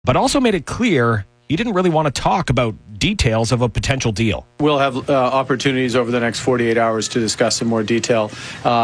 but also made it clear he didn't really want to talk about details of a potential deal. We'll have opportunities over the next 48 hours to discuss in more detail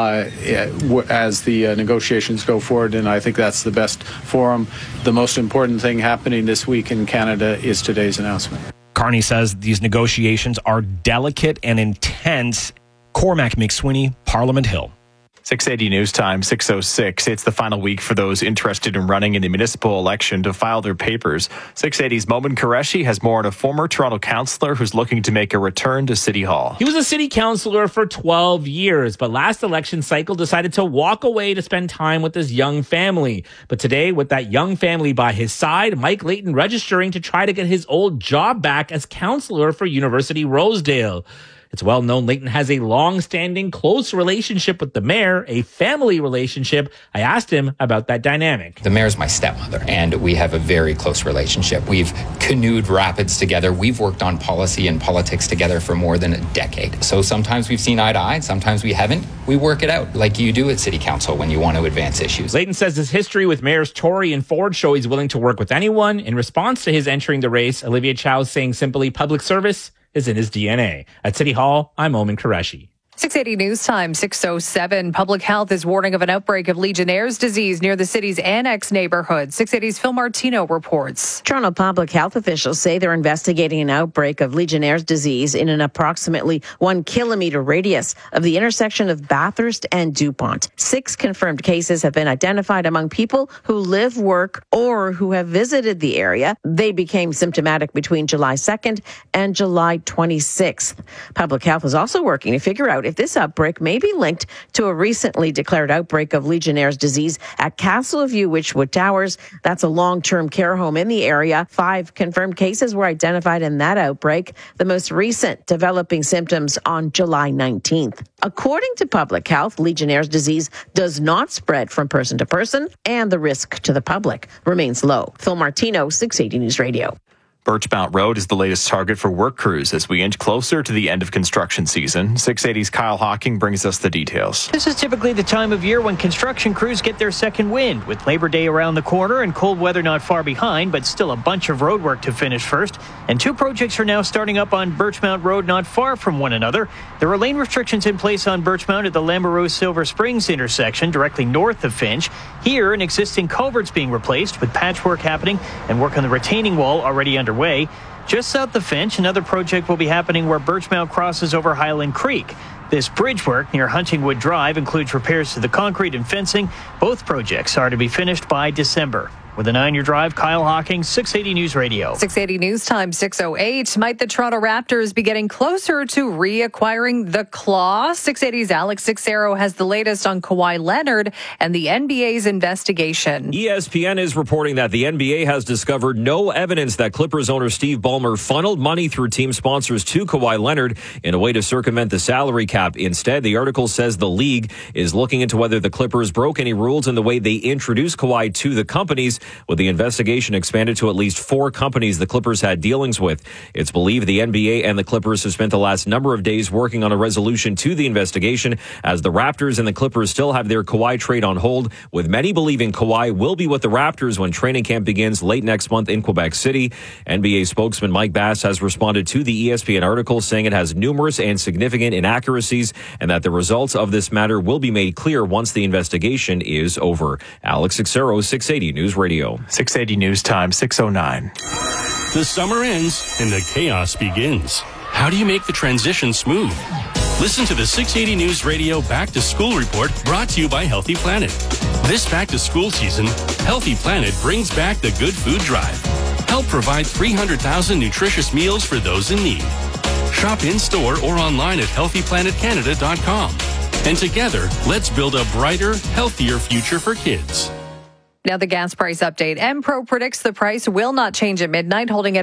as the negotiations go forward, and I think that's the best forum. The most important thing happening this week in Canada is today's announcement. Carney says these negotiations are delicate and intense. Cormac McSweeney, Parliament Hill. 680 News Time, 6:06. It's the final week for those interested in running in the municipal election to file their papers. 680's Momin Qureshi has more on a former Toronto councillor who's looking to make a return to City Hall. He was a city councillor for 12 years, but last election cycle decided to walk away to spend time with his young family. But today, with that young family by his side, Mike Layton registering to try to get his old job back as councillor for University Rosedale. It's well known Layton has a long-standing close relationship with the mayor, a family relationship. I asked him about that dynamic. The mayor's my stepmother, and we have a very close relationship. We've canoed rapids together. We've worked on policy and politics together for more than a decade. So sometimes we've seen eye to eye, sometimes we haven't. We work it out like you do at City Council when you want to advance issues. Layton says his history with Mayors Tory and Ford show he's willing to work with anyone. In response to his entering the race, Olivia Chow saying simply public service is in his DNA. At City Hall, I'm Momin Qureshi. 680 News Time, 6:07. Public Health is warning of an outbreak of Legionnaire's disease near the city's Annex neighborhood. 680's Phil Martino reports. Toronto public health officials say they're investigating an outbreak of Legionnaire's disease in an approximately 1 kilometer radius of the intersection of Bathurst and DuPont. 6 confirmed cases have been identified among people who live, work, or who have visited the area. They became symptomatic between July 2nd and July 26th. Public health is also working to figure out if this outbreak may be linked to a recently declared outbreak of Legionnaire's disease at Castleview Witchwood Towers. That's a long-term care home in the area. 5 confirmed cases were identified in that outbreak, the most recent developing symptoms on July 19th. According to public health, Legionnaire's disease does not spread from person to person, and the risk to the public remains low. Phil Martino, 680 News Radio. Birchmount Road is the latest target for work crews as we inch closer to the end of construction season. 680's Kyle Hawking brings us the details. This is typically the time of year when construction crews get their second wind, with Labor Day around the corner and cold weather not far behind, but still a bunch of road work to finish first. And 2 projects are now starting up on Birchmount Road not far from one another. There are lane restrictions in place on Birchmount at the Lambereau Silver Springs intersection directly north of Finch. Here, an existing culvert's being replaced with patchwork happening and work on the retaining wall already underway. Just south of Finch, another project will be happening where Birchmount crosses over Highland Creek. This bridge work near Huntingwood Drive includes repairs to the concrete and fencing. Both projects are to be finished by December. With a 9-year drive, Kyle Hawking, 680 News Radio. 680 News Time, 6:08. Might the Toronto Raptors be getting closer to reacquiring the Claw? 680's Alex Sixero has the latest on Kawhi Leonard and the NBA's investigation. ESPN is reporting that the NBA has discovered no evidence that Clippers owner Steve Ballmer funneled money through team sponsors to Kawhi Leonard in a way to circumvent the salary cap. Instead, the article says the league is looking into whether the Clippers broke any rules in the way they introduced Kawhi to the companies, with the investigation expanded to at least 4 companies the Clippers had dealings with. It's believed the NBA and the Clippers have spent the last number of days working on a resolution to the investigation, as the Raptors and the Clippers still have their Kawhi trade on hold, with many believing Kawhi will be with the Raptors when training camp begins late next month in Quebec City. NBA spokesman Mike Bass has responded to the ESPN article, saying it has numerous and significant inaccuracies and that the results of this matter will be made clear once the investigation is over. Alex Sixero, 680 News Radio. 680 News Time, 6:09. The summer ends and the chaos begins. How do you make the transition smooth? Listen to the 680 News Radio Back to School Report, brought to you by Healthy Planet. This back to school season, Healthy Planet brings back the Good Food Drive. Help provide 300,000 nutritious meals for those in need. Shop in-store or online at healthyplanetcanada.com. And together, let's build a brighter, healthier future for kids. Now the gas price update. MPro predicts the price will not change at midnight, holding at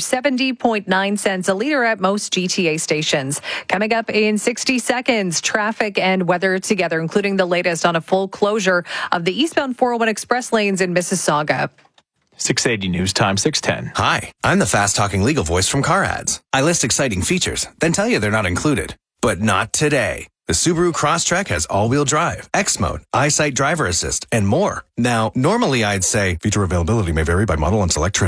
$1.70.9 a liter at most GTA stations. Coming up in 60 seconds, traffic and weather together, including the latest on a full closure of the eastbound 401 express lanes in Mississauga. 680 News Time, 6:10. Hi, I'm the fast-talking legal voice from Car Ads. I list exciting features, then tell you they're not included. But not today. The Subaru Crosstrek has all-wheel drive, X-Mode, EyeSight driver assist, and more. Now, normally I'd say feature availability may vary by model and select trim.